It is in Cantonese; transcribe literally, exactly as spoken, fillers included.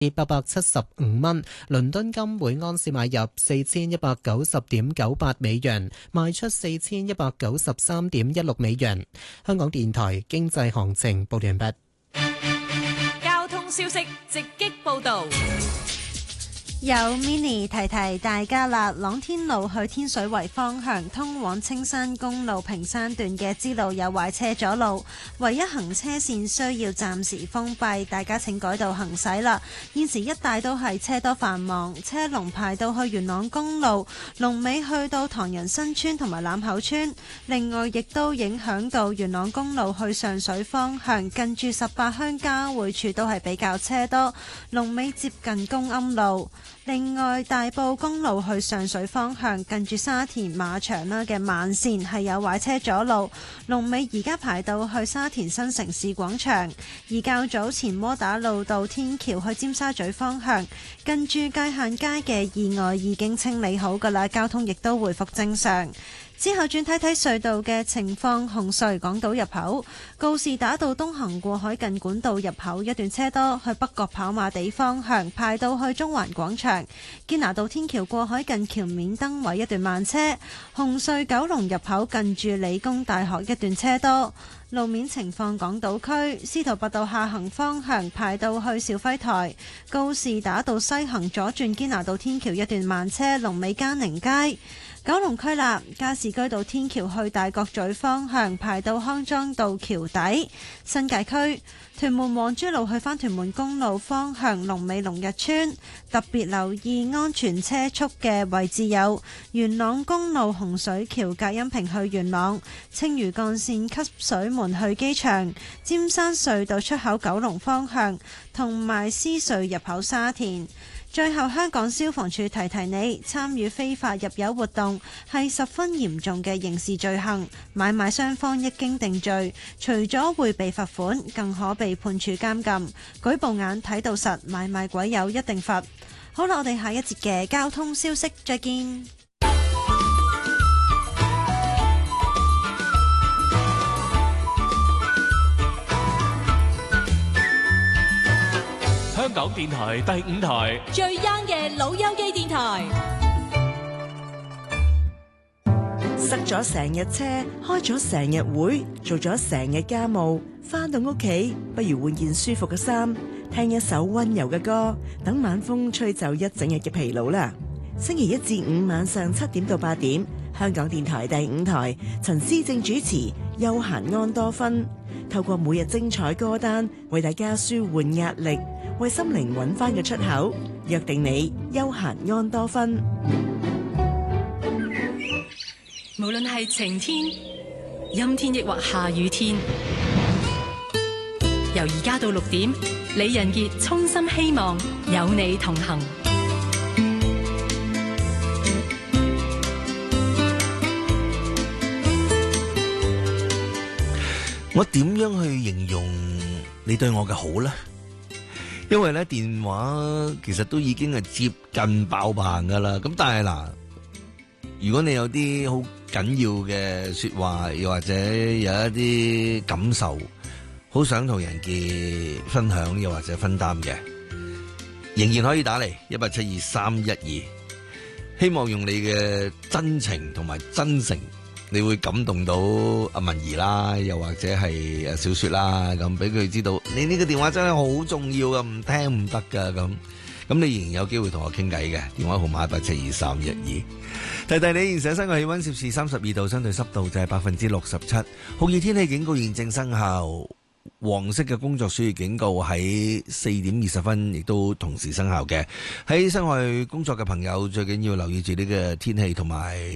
八百七十五蚊。倫敦金每安士買入四千一百九十點九八美元，賣出四千一百九十三點一六美元。香港電台經濟行情報完畢。 交通消息直擊報道。 有 mini 提提大家啦，朗天路去天水圍方向通往青山公路屏山段嘅支路有壞車阻路，唯一行車線需要暫時封閉，大家請改道行駛啦。現時一帶都係車多繁忙，車龍排到去元朗公路龍尾去到唐人新村同埋欖口村，另外亦都影響到元朗公路去上水方向近住十八鄉交匯處都係比較車多，龍尾接近公庵路。另外，大埔公路去上水方向近住沙田馬場啦嘅慢線係有壞車阻路，龍尾而家排到去沙田新城市廣場。而較早前窩打老道天橋去尖沙咀方向近住界限街嘅意外已經清理好㗎啦，交通亦都回復正常。之後轉睇睇隧道嘅情況，紅隧港島入口告士打道東行過海近管道入口一段車多，去北角跑馬地方向排到去中環廣場。堅拿道天橋過海近橋面燈位一段慢車，紅隧九龍入口近住理工大學一段車多。路面情況，港島區司徒拔道下行方向排到去肇輝台，告士打道西行左轉堅拿道天橋一段慢車，龍尾嘉寧街。九龍區啦，加士居道天橋去大角咀方向排到康莊道橋底。新界區屯門皇珠路去返屯門公路方向龍尾龍日村，特別留意安全車速嘅位置有元朗公路洪水橋隔音屏去元朗，青嶼幹線汲水門去機場，尖山隧道出口九龍方向同埋獅隧入口沙田。最後，香港消防處提提你，參與非法入油活動係十分嚴重嘅刑事罪行，買賣雙方一經定罪，除咗會被罰款，更可被判處監禁。舉報眼睇到實，買賣鬼友一定罰。好啦，我哋下一節嘅交通消息再見。 香港電台第五台最 young 嘅老友記電台。 塞咗成日車，開咗成日會，做咗成日家務，返到屋企不如換件舒服嘅衫，聽一首溫柔嘅歌，等晚風吹走一整日嘅疲勞啦。星期一至五晚上七點到八點，香港電台第五台陳思正主持休閒安多芬，透過每日精彩歌單為大家舒緩壓力，為心靈揾翻個出口，約定你休閒安多芬。 無論係晴天、陰天抑或下雨天，由而家到六點，李仁傑衷心希望有你同行。 我點樣去形容你對我嘅好呢？因為咧電話其實都已經係接近爆棚噶啦，咁但係嗱，如果你有啲好緊要嘅說話，又或者有一啲感受，好想同人嘅分享，又或者分擔嘅，仍然可以打嚟一八七二三一二，希望用你嘅真情同埋真誠，你會感動到阿文儀啦，又或者係誒小雪啦，咁俾佢知道你呢個電話真係好重要噶，唔聽唔得噶咁。咁你仍然有機會同我傾偈嘅，電話號碼一八七二三一二。提提你，現時室外氣溫攝氏三十二度，相對濕度就係百分之六十七。酷熱天氣警告現正生效，黃色嘅工作暑熱警告喺四點二十分亦都同時生效嘅。喺室外工作嘅朋友最緊要留意住呢個天氣同埋。